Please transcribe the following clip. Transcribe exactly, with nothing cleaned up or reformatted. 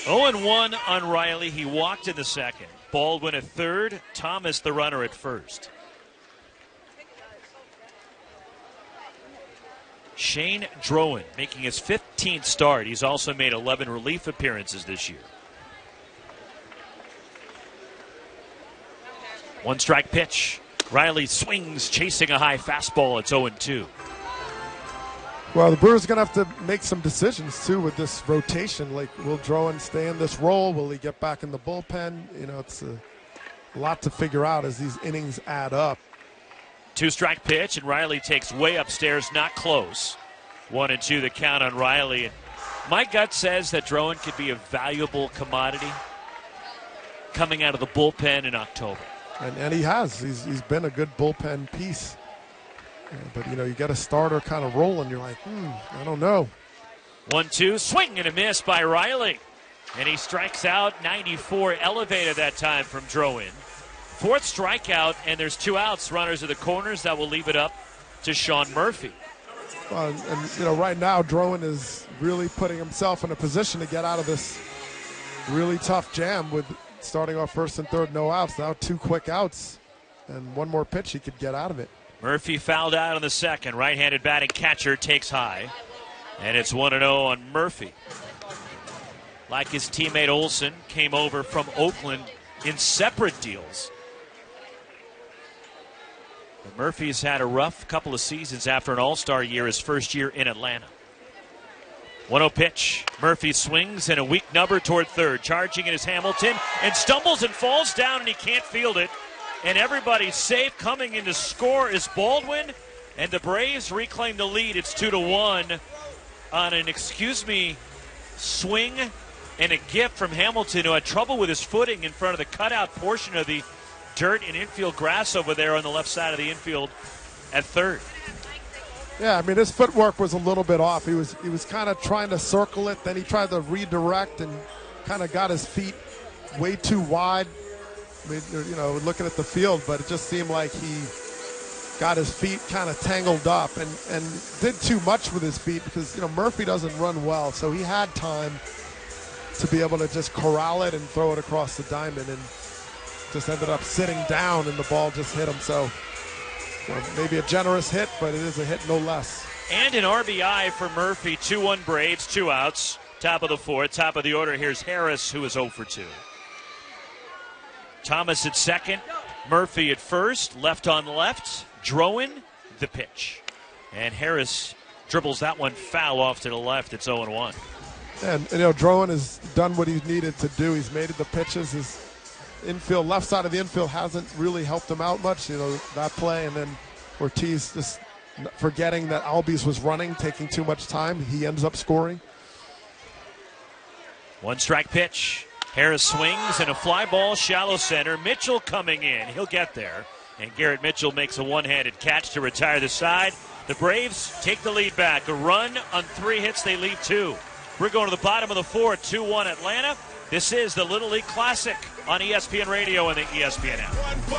oh and one on Riley. He walked in the second. Baldwin at third. Thomas the runner at first. Shane Drowan making his fifteenth start. He's also made eleven relief appearances this year. One strike pitch. Riley swings, chasing a high fastball. It's oh and two. Well, the Brewers are going to have to make some decisions, too, with this rotation. Like, will Drowan stay in this role? Will he get back in the bullpen? You know, it's a lot to figure out as these innings add up. Two-strike pitch, and Riley takes way upstairs, not close. One and two the count on Riley. And my gut says that Drowan could be a valuable commodity coming out of the bullpen in October. And, and he has. He's, he's been a good bullpen piece. Yeah, but, you know, you get a starter kind of rolling. You're like, hmm, I don't know. One two, swing and a miss by Riley. And he strikes out. ninety-four elevated that time from Drowan. Fourth strikeout, and there's two outs. Runners at the corners. That will leave it up to Sean Murphy. Well, and, and you know, right now, Drowan is really putting himself in a position to get out of this really tough jam with starting off first and third, no outs. Now two quick outs, and one more pitch he could get out of it. Murphy fouled out on the second. Right-handed batting catcher takes high. And it's one and oh on Murphy. Like his teammate Olson, came over from Oakland in separate deals. But Murphy's had a rough couple of seasons after an all-star year, his first year in Atlanta. one oh pitch. Murphy swings and a weak number toward third. Charging in his Hamilton and stumbles and falls down, and he can't field it. And everybody's safe. Coming in to score is Baldwin, and the Braves reclaim the lead. It's two to one on an excuse me swing and a gift from Hamilton, who had trouble with his footing in front of the cutout portion of the dirt and infield grass over there on the left side of the infield at third. Yeah, I mean, his footwork was a little bit off. He was he was kind of trying to circle it, then he tried to redirect and kind of got his feet way too wide. I mean, you know, looking at the field, but it just seemed like he got his feet kind of tangled up and, and did too much with his feet because, you know, Murphy doesn't run well, so he had time to be able to just corral it and throw it across the diamond, and just ended up sitting down and the ball just hit him. So, you know, maybe a generous hit, but it is a hit no less. And an R B I for Murphy. two one Braves, two outs. Top of the fourth, top of the order. Here's Harris, who is oh for two. Thomas at second, Murphy at first, left on left, Drowan the pitch. And Harris dribbles that one foul off to the left. It's oh and one. And, you know, Drowan has done what he's needed to do. He's made the pitches. His infield, left side of the infield hasn't really helped him out much, you know, that play. And then Ortiz just forgetting that Albies was running, taking too much time. He ends up scoring. One strike pitch. Harris swings and a fly ball, shallow center. Mitchell coming in. He'll get there. And Garrett Mitchell makes a one-handed catch to retire the side. The Braves take the lead back. A run on three hits. They lead two. We're going to the bottom of the fourth. two one Atlanta. This is the Little League Classic on E S P N Radio and the E S P N app.